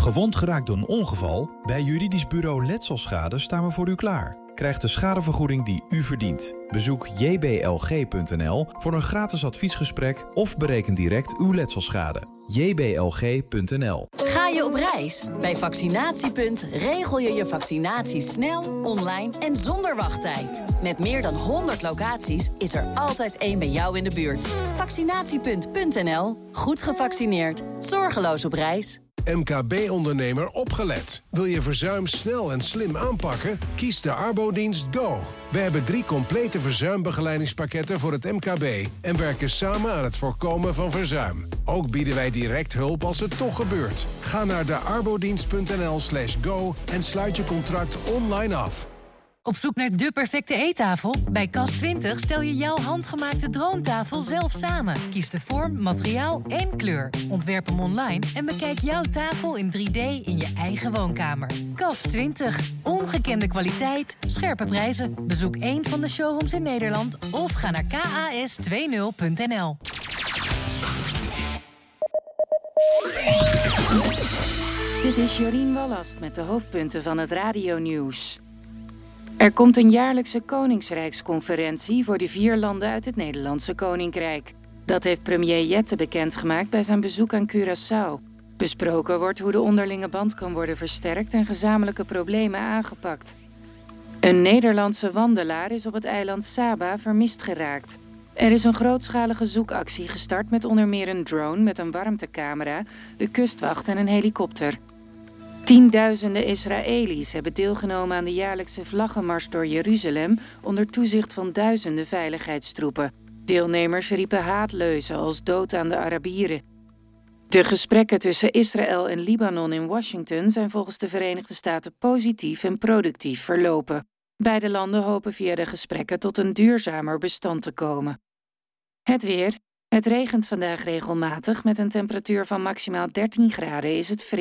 Gewond geraakt door een ongeval? Bij Juridisch Bureau Letselschade staan we voor u klaar. Krijg de schadevergoeding die u verdient. Bezoek jblg.nl voor een gratis adviesgesprek of bereken direct uw letselschade. jblg.nl. Ga je op reis? Bij Vaccinatiepunt regel je je vaccinatie snel, online en zonder wachttijd. Met meer dan 100 locaties is er altijd één bij jou in de buurt. Vaccinatiepunt.nl. Goed gevaccineerd. Zorgeloos op reis. MKB-ondernemer opgelet. Wil je verzuim snel en slim aanpakken? Kies de Arbodienst Go. We hebben 3 complete verzuimbegeleidingspakketten voor het MKB... en werken samen aan het voorkomen van verzuim. Ook bieden wij direct hulp als het toch gebeurt. Ga naar de arbodienst.nl/go en sluit je contract online af. Op zoek naar de perfecte eettafel? Bij Cas20 stel je jouw handgemaakte droomtafel zelf samen. Kies de vorm, materiaal en kleur. Ontwerp hem online en bekijk jouw tafel in 3D in je eigen woonkamer. Cas20. Ongekende kwaliteit, scherpe prijzen. Bezoek één van de showrooms in Nederland of ga naar kas20.nl. Dit is Jorien Wallast met de hoofdpunten van het radionieuws. Er komt een jaarlijkse Koningsrijksconferentie voor de 4 landen uit het Nederlandse Koninkrijk. Dat heeft premier Jette bekendgemaakt bij zijn bezoek aan Curaçao. Besproken wordt hoe de onderlinge band kan worden versterkt en gezamenlijke problemen aangepakt. Een Nederlandse wandelaar is op het eiland Saba vermist geraakt. Er is een grootschalige zoekactie gestart met onder meer een drone met een warmtecamera, de kustwacht en een helikopter. Tienduizenden Israëli's hebben deelgenomen aan de jaarlijkse vlaggenmars door Jeruzalem onder toezicht van duizenden veiligheidstroepen. Deelnemers riepen haatleuzen als dood aan de Arabieren. De gesprekken tussen Israël en Libanon in Washington zijn volgens de Verenigde Staten positief en productief verlopen. Beide landen hopen via de gesprekken tot een duurzamer bestand te komen. Het weer. Het regent vandaag regelmatig met een temperatuur van maximaal 13 graden is het fris.